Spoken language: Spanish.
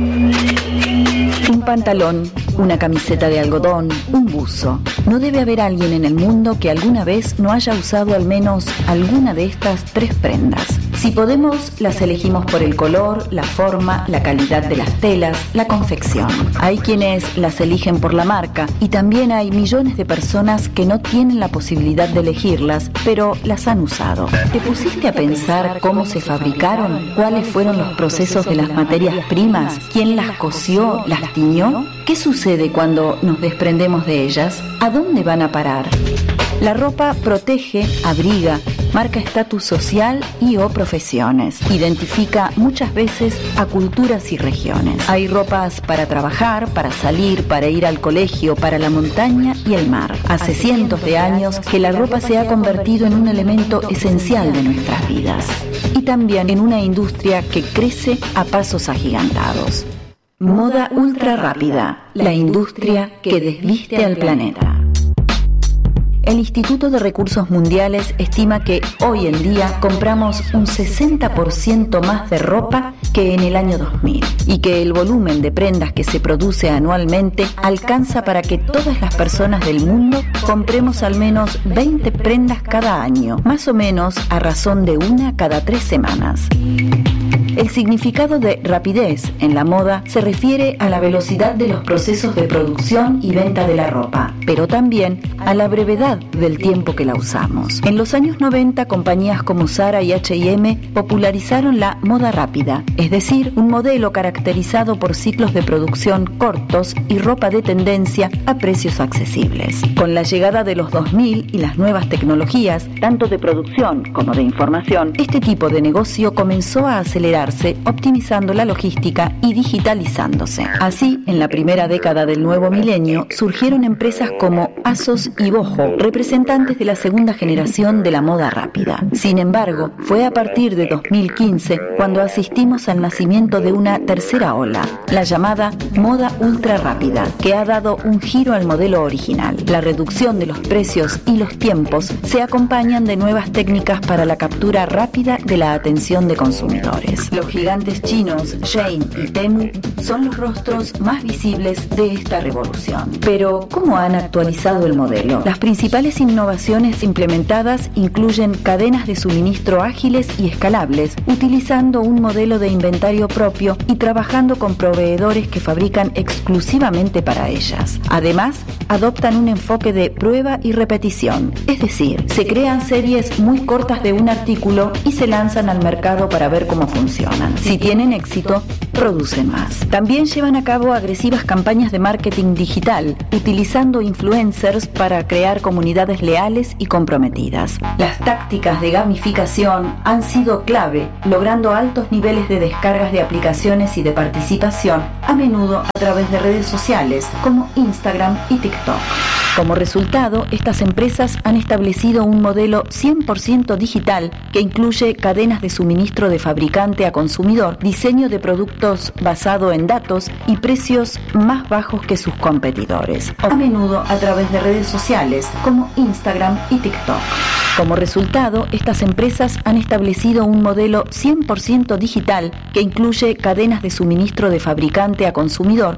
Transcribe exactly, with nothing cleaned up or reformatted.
Un pantalón, una camiseta de algodón, un buzo. No debe haber alguien en el mundo que alguna vez no haya usado al menos alguna de estas tres prendas. Si podemos, las elegimos por el color, la forma, la calidad de las telas, la confección. Hay quienes las eligen por la marca y también hay millones de personas que no tienen la posibilidad de elegirlas, pero las han usado. ¿Te pusiste a pensar cómo se fabricaron? ¿Cuáles fueron los procesos de las materias primas? ¿Quién las cosió? ¿Las tiñó? ¿Qué sucede cuando nos desprendemos de ellas? ¿A dónde van a parar? La ropa protege, abriga, marca estatus social y o profesiones. Identifica muchas veces a culturas y regiones. Hay ropas para trabajar, para salir, para ir al colegio, para la montaña y el mar. Hace cientos de años que la ropa se ha convertido en un elemento esencial de nuestras vidas. Y también en una industria que crece a pasos agigantados. Moda ultra rápida, la industria que desviste al planeta. El Instituto de Recursos Mundiales estima que hoy en día compramos un sesenta por ciento más de ropa que en el año dos mil y que el volumen de prendas que se produce anualmente alcanza para que todas las personas del mundo compremos al menos veinte prendas cada año, más o menos a razón de una cada tres semanas. El significado de rapidez en la moda se refiere a la velocidad de los procesos de producción y venta de la ropa, pero también a la brevedad del tiempo que la usamos. En los años noventa, compañías como Zara y H y M popularizaron la moda rápida, es decir, un modelo caracterizado por ciclos de producción cortos y ropa de tendencia a precios accesibles. Con la llegada de los dos mil y las nuevas tecnologías, tanto de producción como de información, este tipo de negocio comenzó a acelerar, optimizando la logística y digitalizándose. Así, en la primera década del nuevo milenio, surgieron empresas como ASOS y Boho, representantes de la segunda generación de la moda rápida. Sin embargo, fue a partir de dos mil quince cuando asistimos al nacimiento de una tercera ola, la llamada moda ultra rápida, que ha dado un giro al modelo original. La reducción de los precios y los tiempos se acompañan de nuevas técnicas para la captura rápida de la atención de consumidores. Los gigantes chinos Shein y Temu son los rostros más visibles de esta revolución. Pero, ¿cómo han actualizado el modelo? Las principales innovaciones implementadas incluyen cadenas de suministro ágiles y escalables, utilizando un modelo de inventario propio y trabajando con proveedores que fabrican exclusivamente para ellas. Además, adoptan un enfoque de prueba y repetición, es decir, se crean series muy cortas de un artículo y se lanzan al mercado para ver cómo funciona. Si tienen éxito, producen más. También llevan a cabo agresivas campañas de marketing digital, utilizando influencers para crear comunidades leales y comprometidas. Las tácticas de gamificación han sido clave, logrando altos niveles de descargas de aplicaciones y de participación, a menudo a través de redes sociales como Instagram y TikTok. Como resultado, estas empresas han establecido un modelo cien por ciento digital que incluye cadenas de suministro de fabricante a consumidor, diseño de productos basado en datos y precios más bajos que sus competidores, a menudo a través de redes sociales como Instagram y TikTok. Como resultado, estas empresas han establecido un modelo cien por ciento digital que incluye cadenas de suministro de fabricante a consumidor,